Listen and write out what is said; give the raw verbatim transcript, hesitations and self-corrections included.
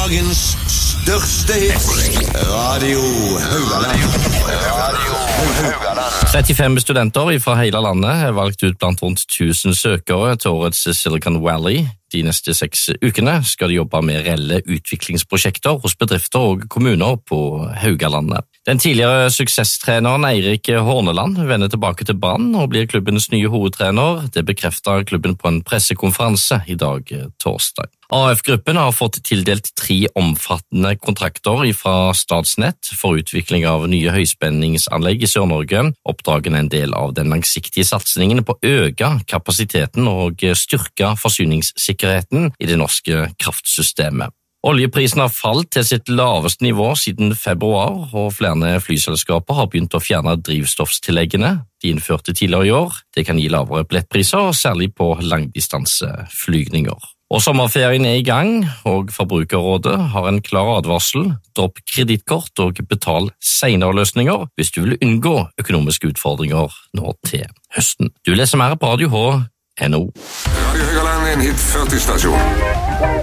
Dagens største hits. Radio Haugaland. Radio Haugaland. trettifem studenter fra hele landet er valgt ut blant rundt tusen søkere til årets Silicon Valley. De neste seks ukene skal de jobbe med reelle utviklingsprosjekter hos bedrifter og kommuner på Haugalandet. Den tidligere suksesstreneren Eirik Horneland vender tilbake til Brann og blir klubbens nye hovedtrener. Det bekreftet klubben på en pressekonferanse i dag torsdag. A F-gruppen har fått tildelt tre omfattende kontrakter fra Statsnett for utvikling av nye høyspenningsanlegg i Sør-Norge. Oppdragen er en del av den langsiktige satsingen på å øke kapasiteten og styrke forsyningssikkerheten i det norske kraftsystemet. Oljeprisen har falt til sitt laveste nivå siden februar, og flere flyselskaper har begynt å fjerne drivstoffstilleggene de innførte tidligere i år. Det kan gi lavere billettpriser, særlig på langdistanseflygninger. Og sommerferien er i gang, og Forbrukerrådet har en klar advarsel. Dropp kredittkort og betal senere løsninger hvis du vil unngå økonomiske utfordringer nå til høsten. Du leser mer på Radio H N O. Radio Haugaland er en hit førti stasjon.